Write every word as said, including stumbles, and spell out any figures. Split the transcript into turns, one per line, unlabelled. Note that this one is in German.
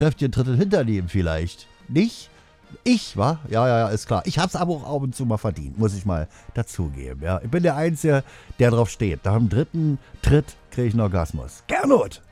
Trefft ihr ein Drittel hinternehmen vielleicht? Nicht? Ich, wa? Ja, ja, ja, ist klar. Ich hab's aber auch ab und zu mal verdient, muss ich mal dazugeben. Ja. Ich bin der Einzige, der drauf steht. Nach dem dritten Tritt kriege ich einen Orgasmus. Gernot!